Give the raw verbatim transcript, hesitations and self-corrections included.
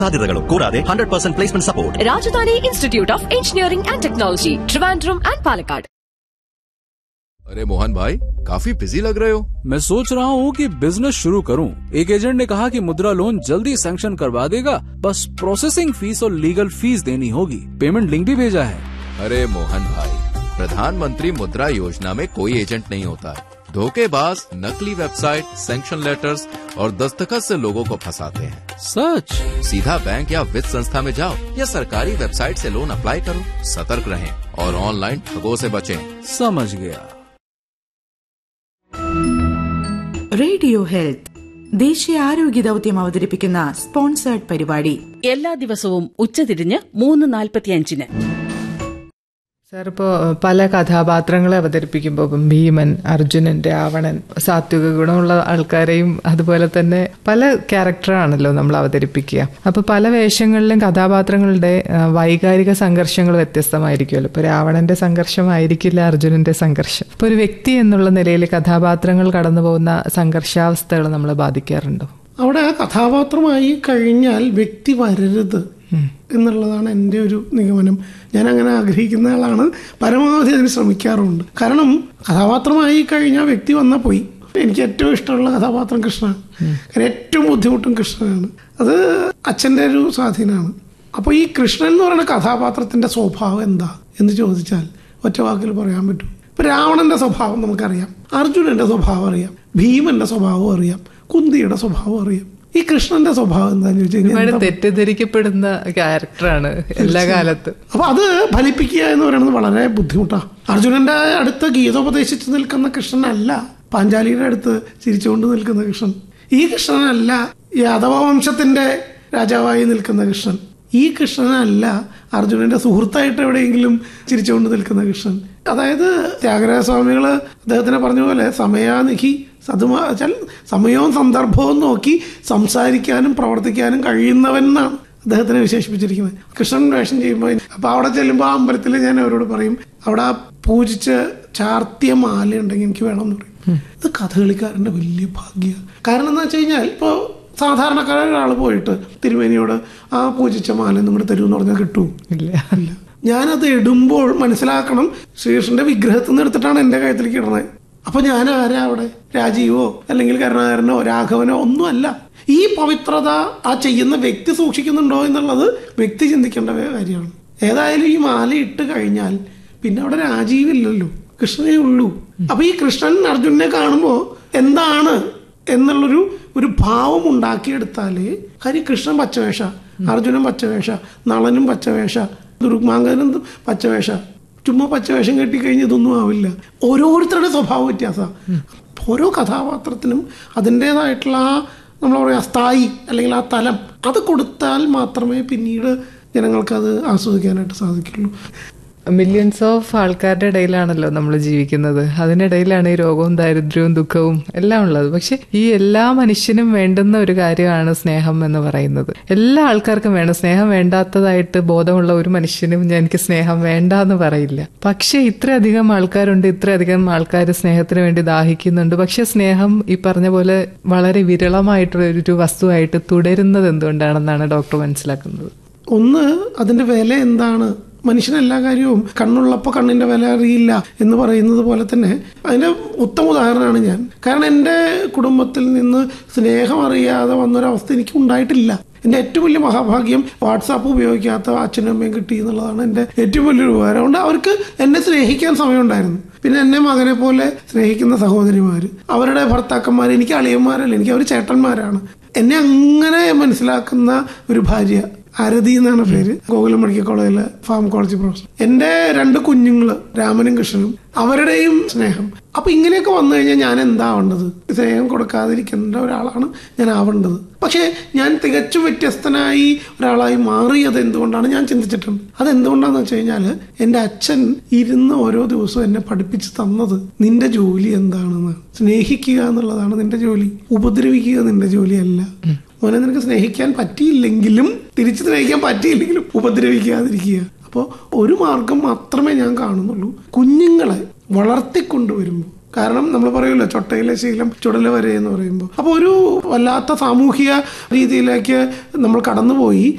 സാധ്യതകളും കൂടാതെ hundred percent placement support. Rajdhani institute of engineering and ടെക്നോളॉजी, Trivandrum and Palakkad. अरे मोहन भाई, काफी बिजी लग रहे हो. मैं सोच रहा हूँ कि बिजनेस शुरू करूँ. एक एजेंट ने कहा कि मुद्रा लोन जल्दी सैंक्शन करवा देगा, बस प्रोसेसिंग फीस और लीगल फीस देनी होगी. पेमेंट लिंक भी भेजा है. अरे मोहन भाई, प्रधानमंत्री मुद्रा योजना में कोई एजेंट नहीं होता है. धोखेबाज नकली वेबसाइट, सैंक्शन लेटर्स और दस्तखत से लोगों को फंसाते हैं. सच? सीधा बैंक या वित्त संस्था में जाओ या सरकारी वेबसाइट से लोन अप्लाई करो. सतर्क रहें और ऑनलाइन ठगों से बचें. समझ गया. റേഡിയോ ഹെൽത്ത് ദേശീയ ആരോഗ്യ ദൌത്യം അവതരിപ്പിക്കുന്ന സ്പോൺസേർഡ് പരിപാടി എല്ലാ ദിവസവും ഉച്ചതിരിഞ്ഞ് മൂന്ന് നാൽപ്പത്തിയഞ്ചിന്. സാർ, ഇപ്പോൾ പല കഥാപാത്രങ്ങളെ അവതരിപ്പിക്കുമ്പോൾ ഇപ്പം ഭീമൻ, അർജുനൻ, രാവണൻ, സാത്വിക ഗുണമുള്ള ആൾക്കാരെയും അതുപോലെ തന്നെ പല ക്യാരക്ടറാണല്ലോ നമ്മൾ അവതരിപ്പിക്കുക. അപ്പോൾ പല വേഷങ്ങളിലും കഥാപാത്രങ്ങളുടെ വൈകാരിക സംഘർഷങ്ങൾ വ്യത്യസ്തമായിരിക്കുമല്ലോ. ഇപ്പോൾ രാവണന്റെ സംഘർഷമായിരിക്കില്ല അർജുനന്റെ സംഘർഷം. ഇപ്പോൾ ഒരു വ്യക്തി എന്നുള്ള നിലയിൽ കഥാപാത്രങ്ങൾ കടന്നു പോകുന്ന സംഘർഷാവസ്ഥകൾ നമ്മളെ ബാധിക്കാറുണ്ടോ? അവിടെ ആ കഥാപാത്രമായി കഴിഞ്ഞാൽ വ്യക്തി വരരുത് എന്നുള്ളതാണ് എൻ്റെ ഒരു നിഗമനം. ഞാൻ അങ്ങനെ ആഗ്രഹിക്കുന്ന ആളാണ്, പരമാവധി അതിന് ശ്രമിക്കാറുണ്ട്. കാരണം കഥാപാത്രമായി കഴിഞ്ഞാൽ വ്യക്തി വന്നാൽ പോയി. എനിക്ക് ഏറ്റവും ഇഷ്ടമുള്ള കഥാപാത്രം കൃഷ്ണനാണ്. കാരണം ഏറ്റവും ബുദ്ധിമുട്ടും കൃഷ്ണനാണ്. അത് അച്ഛൻ്റെ ഒരു സ്വാധീനമാണ്. അപ്പോൾ ഈ കൃഷ്ണൻ എന്ന് പറയുന്ന കഥാപാത്രത്തിൻ്റെ സ്വഭാവം എന്താ എന്ന് ചോദിച്ചാൽ ഒറ്റ വാക്കിൽ പറയാൻ പറ്റും. ഇപ്പം രാവണന്റെ സ്വഭാവം നമുക്കറിയാം, അർജുനന്റെ സ്വഭാവം അറിയാം, ഭീമന്റെ സ്വഭാവം അറിയാം, കുന്തിയുടെ സ്വഭാവം അറിയാം. ഈ കൃഷ്ണന്റെ സ്വഭാവം എന്താന്ന് ചോദിച്ചു കഴിഞ്ഞാൽ തെറ്റിദ്ധരിക്കപ്പെടുന്ന ക്യാരക്ടറാണ് എല്ലാ കാലത്തും. അപ്പൊ അത് ഫലിപ്പിക്കുക എന്ന് പറയുന്നത് വളരെ ബുദ്ധിമുട്ടാണ്. അർജുനന്റെ അടുത്ത് ഗീതോപദേശിച്ച് നിൽക്കുന്ന കൃഷ്ണനല്ല പാഞ്ചാലിയുടെ അടുത്ത് ചിരിച്ചുകൊണ്ട് നിൽക്കുന്ന കൃഷ്ണൻ. ഈ കൃഷ്ണനല്ല യാദവ വംശത്തിന്റെ രാജാവായി നിൽക്കുന്ന കൃഷ്ണൻ. ഈ കൃഷ്ണനല്ല അർജുനന്റെ സുഹൃത്തായിട്ട് എവിടെയെങ്കിലും ചിരിച്ചുകൊണ്ട് നിൽക്കുന്ന കൃഷ്ണൻ. അതായത് ത്യാഗരാജസ്വാമികള് അദ്ദേഹത്തിനെ പറഞ്ഞ പോലെ സമയാനിഹി സതുമാച്ചാൽ സമയവും സന്ദർഭവും നോക്കി സംസാരിക്കാനും പ്രവർത്തിക്കാനും കഴിയുന്നവൻ എന്നാണ് അദ്ദേഹത്തിനെ വിശേഷിപ്പിച്ചിരിക്കുന്നത്. കൃഷ്ണൻ വേഷം ചെയ്യുമ്പോൾ അപ്പൊ അവിടെ ചെല്ലുമ്പോൾ ആ അമ്പലത്തിൽ ഞാൻ അവരോട് പറയും, അവിടെ ആ പൂജിച്ച് ചാർത്തിയ മാല ഉണ്ടെങ്കിൽ എനിക്ക് വേണം എന്ന് പറയും. ഇത് കഥകളിക്കാരന്റെ വലിയ ഭാഗ്യ. കാരണം എന്താ വെച്ച് കഴിഞ്ഞാൽ ഇപ്പോൾ സാധാരണക്കാരായ ഒരാൾ പോയിട്ട് തിരുമേനിയോട് ആ പൂജിച്ച മാല നിങ്ങളുടെ തരുമെന്ന് പറഞ്ഞാൽ കിട്ടൂ? ഇല്ല. ഞാനത് ഇടുമ്പോൾ മനസ്സിലാക്കണം ശ്രീകൃഷ്ണന്റെ വിഗ്രഹത്തിൽ നിന്ന് എടുത്തിട്ടാണ് എന്റെ കഴുത്തിലേക്ക് ഇടുന്നത്. അപ്പൊ ഞാൻ ആരാ അവിടെ? രാജീവോ അല്ലെങ്കിൽ കരുണാകരനോ രാഘവനോ ഒന്നുമല്ല. ഈ പവിത്രത ആ ചെയ്യുന്ന വ്യക്തി സൂക്ഷിക്കുന്നുണ്ടോ എന്നുള്ളത് വ്യക്തി ചിന്തിക്കേണ്ട കാര്യമാണ്. ഏതായാലും ഈ മാല ഇട്ട് കഴിഞ്ഞാൽ പിന്നെ അവിടെ രാജീവില്ലല്ലോ, കൃഷ്ണനേ ഉള്ളൂ. അപ്പൊ ഈ കൃഷ്ണൻ അർജുനനെ കാണുമ്പോൾ എന്താണ് എന്നുള്ളൊരു ഒരു ഭാവം ഉണ്ടാക്കിയെടുത്താലേ, കാര്യം കൃഷ്ണൻ പച്ചവേഷ, അർജുനൻ പച്ചവേഷ, നളനും പച്ചവേഷ, ദുർമാംഗനും പച്ചവേഷ. ചുമ്മാ പച്ചവേഷം കെട്ടിക്കഴിഞ്ഞ് ഇതൊന്നും ആവില്ല. ഓരോരുത്തരുടെ സ്വഭാവ വ്യത്യാസമാണ്. ഓരോ കഥാപാത്രത്തിനും അതിൻ്റെതായിട്ടുള്ള ആ നമ്മൾ പറയാ സ്ഥായി അല്ലെങ്കിൽ ആ തലം അത് കൊടുത്താൽ മാത്രമേ പിന്നീട് ജനങ്ങൾക്കത് ആസ്വദിക്കാനായിട്ട് സാധിക്കുള്ളൂ. മില്യൺസ് ഓഫ് ആൾക്കാരുടെ ഇടയിലാണല്ലോ നമ്മൾ ജീവിക്കുന്നത്. അതിനിടയിലാണ് ഈ രോഗവും ദാരിദ്ര്യവും ദുഃഖവും എല്ലാം ഉള്ളത്. പക്ഷെ ഈ എല്ലാ മനുഷ്യനും വേണ്ടുന്ന ഒരു കാര്യമാണ് സ്നേഹം എന്ന് പറയുന്നത്. എല്ലാ ആൾക്കാർക്കും വേണം. സ്നേഹം വേണ്ടാത്തതായിട്ട് ബോധമുള്ള ഒരു മനുഷ്യനും ഞാൻ എനിക്ക് സ്നേഹം വേണ്ട എന്ന് പറയില്ല. പക്ഷെ ഇത്രയധികം ആൾക്കാരുണ്ട്, ഇത്രയധികം ആൾക്കാർ സ്നേഹത്തിന് വേണ്ടി ദാഹിക്കുന്നുണ്ട്. പക്ഷെ സ്നേഹം ഈ പറഞ്ഞ പോലെ വളരെ വിരളമായിട്ടുള്ള ഒരു വസ്തുവായിട്ട് തുടരുന്നത് എന്തുകൊണ്ടാണെന്നാണ് ഡോക്ടർ മനസ്സിലാക്കുന്നത്. ഒന്ന്, അതിന്റെ വില എന്താണ്? മനുഷ്യന് എല്ലാ കാര്യവും കണ്ണുള്ളപ്പോൾ കണ്ണിന്റെ വില അറിയില്ല എന്ന് പറയുന്നത് പോലെ തന്നെ അതിന്റെ ഉത്തമ ഉദാഹരണമാണ് ഞാൻ. കാരണം എൻ്റെ കുടുംബത്തിൽ നിന്ന് സ്നേഹം അറിയാതെ വന്നൊരവസ്ഥ എനിക്ക് ഉണ്ടായിട്ടില്ല. എൻ്റെ ഏറ്റവും വലിയ മഹാഭാഗ്യം വാട്സാപ്പ് ഉപയോഗിക്കാത്ത അച്ഛനും അമ്മയും കിട്ടി എന്നുള്ളതാണ് എൻ്റെ ഏറ്റവും വലിയൊരു ഉപകാരം. അതുകൊണ്ട് അവർക്ക് എന്നെ സ്നേഹിക്കാൻ സമയമുണ്ടായിരുന്നു. പിന്നെ എന്നെ മകനെ പോലെ സ്നേഹിക്കുന്ന സഹോദരിമാർ, അവരുടെ ഭർത്താക്കന്മാർ, എനിക്ക് അളിയന്മാരല്ല, എനിക്ക് അവർ ചേട്ടന്മാരാണ്. എന്നെ അങ്ങനെ മനസ്സിലാക്കുന്ന ഒരു ഭാര്യ, ആരതി എന്നാണ് പേര്, ഗോകുലം മെഡിക്കൽ കോളേജിലെ ഫാർമക്കോളജി പ്രൊഫസർ. എൻ്റെ രണ്ട് കുഞ്ഞുങ്ങള് രാമനും കൃഷ്ണനും, അവരുടെയും സ്നേഹം. അപ്പൊ ഇങ്ങനെയൊക്കെ വന്നു കഴിഞ്ഞാൽ ഞാൻ എന്താവേണ്ടത്? സ്നേഹം കൊടുക്കാതിരിക്കേണ്ട ഒരാളാണ് ഞാൻ ആവേണ്ടത്. പക്ഷെ ഞാൻ തികച്ചും വ്യത്യസ്തനായി ഒരാളായി മാറിയത് എന്തുകൊണ്ടാണ് ഞാൻ ചിന്തിച്ചിട്ടുണ്ട്. അതെന്തുകൊണ്ടാന്ന് വെച്ച് കഴിഞ്ഞാൽ എൻ്റെ അച്ഛൻ ഇരുന്ന് ഓരോ ദിവസവും എന്നെ പഠിപ്പിച്ച് തന്നത് നിന്റെ ജോലി എന്താണെന്ന്. സ്നേഹിക്കുക എന്നുള്ളതാണ് നിന്റെ ജോലി, ഉപദ്രവിക്കുക നിന്റെ ജോലിയല്ല. മോനെ, നിനക്ക് സ്നേഹിക്കാൻ പറ്റിയില്ലെങ്കിലും, തിരിച്ചു സ്നേഹിക്കാൻ പറ്റിയില്ലെങ്കിലും ഉപദ്രവിക്കാതിരിക്കുക. അപ്പോൾ ഒരു മാർഗം മാത്രമേ ഞാൻ കാണുന്നുള്ളൂ. കുഞ്ഞുങ്ങളെ വളർത്തിക്കൊണ്ടുവരുമ്പോൾ കാരണം നമ്മൾ പറയുമല്ലോ ചൊട്ടയിലെ ശീലം ചുടല വരെ എന്ന് പറയുമ്പോൾ. അപ്പോൾ ഒരു വല്ലാത്ത സാമൂഹിക രീതിയിലേക്ക് നമ്മൾ കടന്നുപോയി.